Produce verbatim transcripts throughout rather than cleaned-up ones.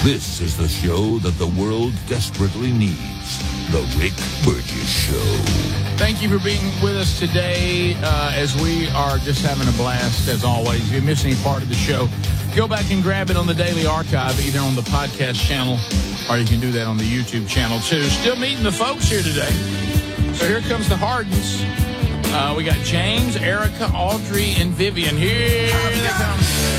This is the show that the world desperately needs. The Rick Burgess Show. Thank you for being with us today uh, as we are just having a blast, as always. If you miss any part of the show, go back and grab it on the Daily Archive, either on the podcast channel or you can do that on the YouTube channel, too. Still meeting the folks here today. So here comes the Hardens. Uh, we got James, Erica, Audrey, and Vivian. Here they come.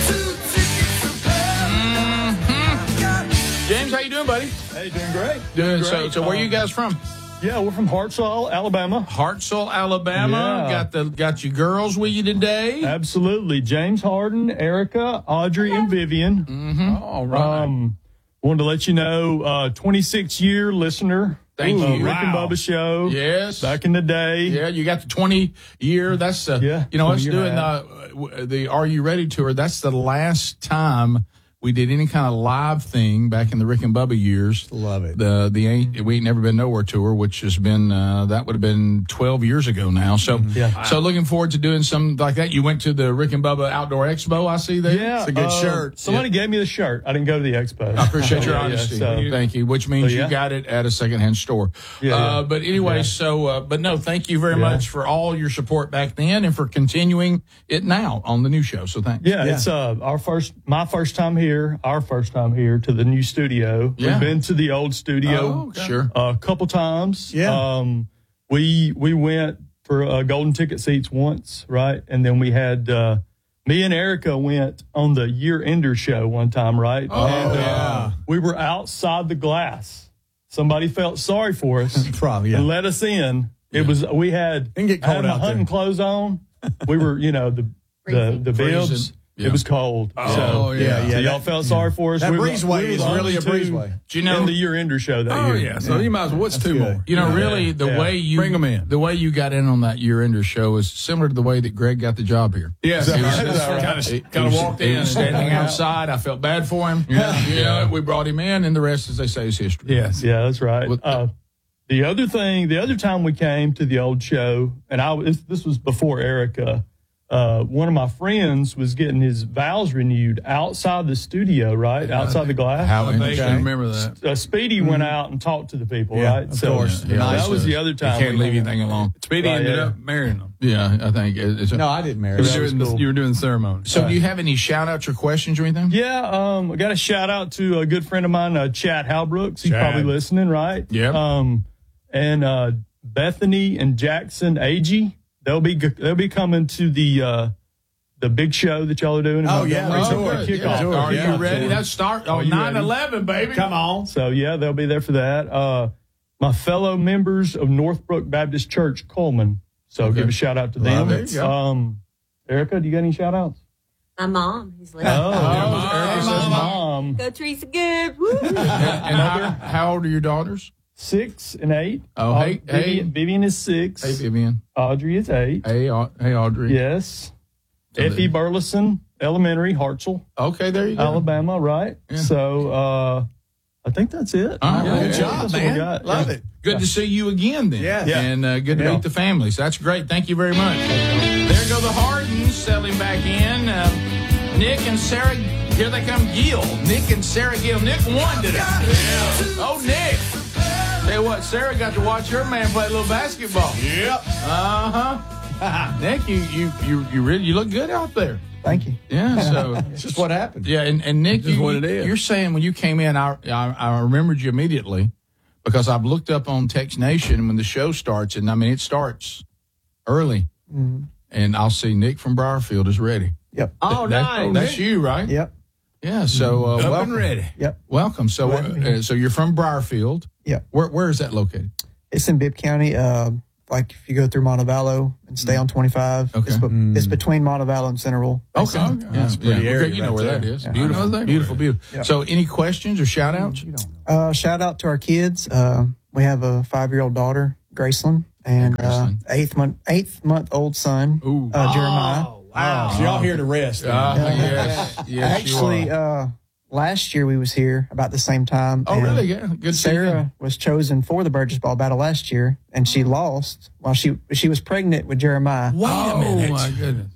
Mm-hmm. James, how you doing, buddy? Hey, doing great. Doing great. So, so where are you guys from? Yeah, we're from Hartselle, Alabama. Hartselle, Alabama. Yeah. Got the got your girls with you today. Absolutely. James Harden, Erica, Audrey, and Vivian. Mm-hmm. All right. Um, wanted to let you know, uh, twenty-six year listener. Thank uh, you. Rick and Wow. Bubba Show. Yes. Back in the day. Yeah, you got the twenty year. That's uh, Yeah, you know, us twenty year doing uh, w- the Are You Ready tour. That's the last time we did any kind of live thing back in the Rick and Bubba years. Love it. The the ain't we ain't never been nowhere tour, which has been uh, that would have been twelve years ago now. So Yeah. so looking forward to doing something like that. You went to the Rick and Bubba Outdoor Expo. I see there. Yeah. It's a good uh, shirt. Somebody gave me the shirt. I didn't go to the expo. I appreciate your Yeah, yeah, honesty. so- Thank you. Which means So, yeah. you got it at a secondhand store. Yeah, uh, yeah. But anyway, Yeah. so, uh, but no, thank you very Yeah. much for all your support back then and for continuing it now on the new show. So thanks. Yeah, it's uh our first, my first time here, our first time here to the new studio. Yeah. We've been to the old studio Oh, okay. Sure. a couple times. Yeah. Um, we we went for uh, golden ticket seats once, right? And then we had uh, me and Erica went on the year ender show one time, right? Oh, and, yeah. Uh, we were outside the glass. Somebody felt sorry for us Probably, yeah. and let us in. It was we had Didn't get I had cold my out there. hunting clothes on. We were, you know, the the the Freezing. bibs. Yeah. It was cold. Oh, so, yeah, yeah, So y'all that- felt sorry for us. That We were- breezeway we were is the really only a two breezeway. Do you know? in the year ender show that Oh, year. yeah. So you might as well. What's two good. more? You know, Yeah. really, the Yeah. way you Bring 'em in. the way you got in on that year ender show is similar to the way that Greg got the job here. Yes. He was Kind just- of he- kind he of was- walked he in. was standing outside. I felt bad for him. Yeah. You know, we brought him in, and the rest, as they say, is history. Yes. Yeah, that's right. With- Uh, the other thing, the other time we came to the old show, and I was, this was before Erica, uh, one of my friends was getting his vows renewed outside the studio, right? Outside the glass. How I think interesting. I remember that. uh, Speedy went out and talked to the people, Yeah, right? of course. Yeah, that nice. was the other You time. can't we leave hung out. anything alone. Speedy Right, ended yeah. up marrying them. Yeah, I think it- it's a, No, I didn't marry. You were, That was doing the, cool. you were doing the ceremony. So, do you have any shout outs or questions or anything? Yeah, um, I got a shout out to a good friend of mine, uh, Chad Halbrooks. He's Chad. probably listening, right? Yep. Um, and uh, Bethany and Jackson Agee, they'll be they'll be coming to the uh, the big show that y'all are doing. in Oh, yeah, Montgomery. the So, tour. uh, kickoff. Yeah. Tour, Are yeah. you ready? Let's start on Are you ready? nine eleven, baby. Come on. So yeah, they'll be there for that. Uh, my fellow members of Northbrook Baptist Church, Coleman. So Okay. give a shout out to Love them. it. There you go. Um, Erica, do you got any shout outs? My mom, who's listening. Oh, Mom. Erica Hey, says Mama. mom. Go Teresa Good. Woo. And, and how, how old are your daughters? Six and eight. Oh, Au- hey, Vivian, hey. Vivian is six. Hey, Vivian. Audrey is eight. Hey, Au- hey, Audrey. Yes. So Effie the- Burleson Elementary, Hartselle, Okay, there you go. Alabama, right? Yeah. So uh, I think that's it. All right. Yeah, Good yeah, job, that's what we man. got. Love Yeah. it. Good to see you again then. Yeah. Yeah. And uh, good to Yeah. meet the families. That's great. Thank you very much. There go the Hardens settling back in. Uh, Nick and Sarah, here they come. Gill. Nick and Sarah Gill. Nick won today. Oh, Nick. Tell you what, Sarah got to watch her man play a little basketball. Yep. Uh-huh. Nick, you you you you really you look good out there. Thank you. Yeah, so It's just what happened. yeah, and, and Nick, Just you, what it is. you're saying when you came in, I, I I remembered you immediately because I've looked up on Text Nation when the show starts, and I mean it starts early, Mhm. and I'll see Nick from Briarfield is ready. Yep. Oh, that, that's you, right? Yep. Yeah. So uh, Up welcome. and ready. Yep. Welcome. So Glad to be here. uh, so you're from Briarfield. Yep. Where where is that located? It's in Bibb County. Uh, like if you go through Montevallo and stay on twenty-five, Okay. it's, be- it's between Montevallo and Centerville. Okay. basically. it's pretty area You know right where that there. is. Yeah. Beautiful, I know that. beautiful, beautiful. Yeah. So any questions or shout outs? Uh, shout out to our kids. Uh, we have a five-year-old daughter, Graceland, and Hey, uh, Graceland. eighth month eighth month old son, Ooh. uh, Jeremiah. Wow. So y'all here to rest. then. Uh, Yeah. yes, yes, Actually, you are. uh, last year we was here about the same time. Oh, and really? Yeah. Good to see you. Sarah was chosen for the Burgess Ball battle last year, and she lost while she she was pregnant with Jeremiah. Wait a Oh minute. my goodness.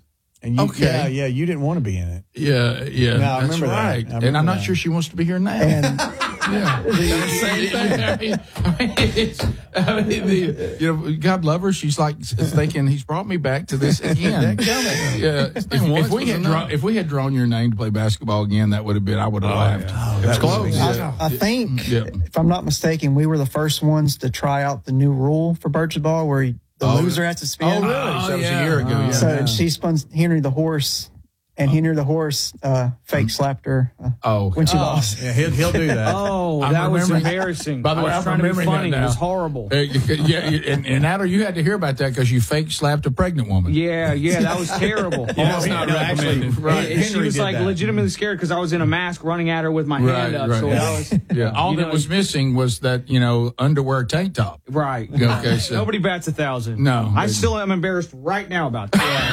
And you, Okay. Yeah, yeah, you didn't want to be in it. Yeah, yeah, No, I that's remember that. right. I remember And I'm not that. sure she wants to be here now. And yeah, same thing. I mean, I mean, it's, I mean the, you know, God love her. She's like thinking He's brought me back to this again. yeah, if, if we had drawn, if we had drawn your name to play basketball again, that would have been. I would have Oh, laughed. yeah. It was that would've close. been Yeah. I, I think, Yeah. if I'm not mistaken, we were the first ones to try out the new rule for Birches Ball where the Oh, loser has to spin. Oh, really? So that was a year ago. Oh, Yeah. So Yeah. she spun Henry the horse, and Henry the horse uh, fake slapped her uh, Oh, when she lost. Yeah, he'll, he'll do that. Oh, I'm that was remembering- embarrassing. By the way, I was I'm trying to be remembering that funny. now. It was horrible. Uh, yeah, and, and Adler, you had to hear about that because you fake slapped a pregnant woman. Yeah, yeah, that was terrible. Yeah, that's not no, recommended. actually, Right. And she Henry was did like that. legitimately scared because I was in a mask running at her with my Right, hand up. right. So Yeah. that was Yeah, all you that know, was missing was that, you know, underwear tank top. right. Okay, so Nobody bats a thousand. No, I they- still am embarrassed right now about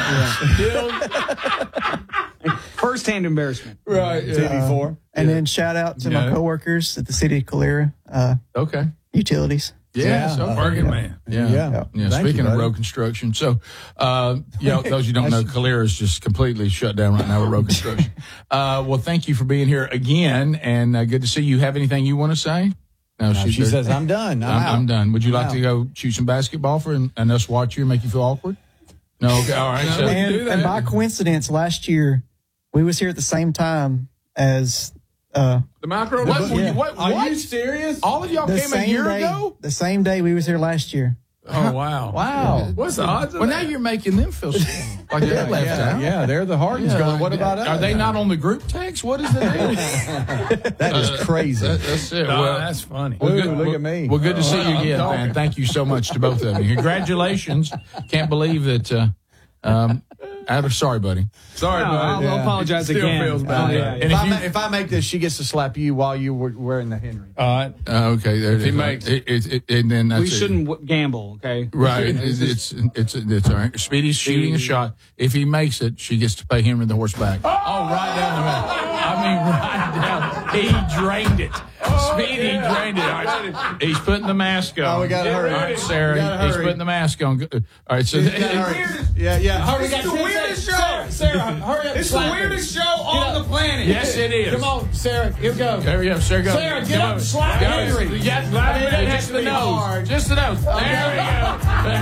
that. First hand embarrassment. right. T V four. And then shout out to Yeah. my coworkers at the city of Calera uh, Okay. Utilities. Yeah, Yeah. so Uh, Bargain yeah. man. Yeah. Yeah. Yeah. Thank Speaking you, of buddy. road construction, so uh, you know, those you don't know, Calera is just completely shut down right now with road construction. uh, well, thank you for being here again, and uh, good to see you. Have anything you want to say? No, No, she says, I'm done. I'm, I'm, out. I'm done. Would you I'm like to out. go shoot some basketball for and, and us watch you and make you feel awkward? No. Okay. All right. so, And, do that. and by coincidence, last year we was here at the same time as uh, The micro. what, were you- Yeah. what, Are what? you serious? All of y'all the came a same year day. ago? The same day we was here last year. Oh wow. Wow. What's the odds of Well, that? now you're making them feel like they're left yeah, out. yeah, they're the Hardens going, what about us? Are they not on the group text? What is the deal? That is crazy. That- that's it. No, well, that's funny. well, Ooh, good, look well, at me. Well, good to see you I'm again, talking. man. Thank you so much to both of you. Congratulations. Can't believe that. Uh, um, I'm sorry, buddy. Sorry, No, I'll, buddy. I'll apologize Still again. feels bad. Oh, yeah, And If if I, you- ma- if I make this, she gets to slap you while you were wearing the Henry. All right. Uh, okay, there it he is. makes- it, it, it, and then that's We it. shouldn't w- gamble, okay? Right. It's it's it's, it's all right. Speedy's shooting a shot. If he makes it, she gets to pay him in the horseback. Oh, right down the middle. I mean, right down. He drained it. Speedy drained it. All right. He's putting the mask on. Oh, we gotta hurry. All right, We Sarah. gotta He's hurry. putting the mask on. All right. So Yeah, yeah. Hurry, This is the weirdest show. Sarah, Sarah, hurry up. It's the weirdest show on the planet. yes, it is. Come on, Sarah. Here we go. There we go. Sarah, go. Sarah, get Go. up and slap Go. Henry. Yes, slap I mean, him. that has Just to the be nose. hard. Just the nose. There we go.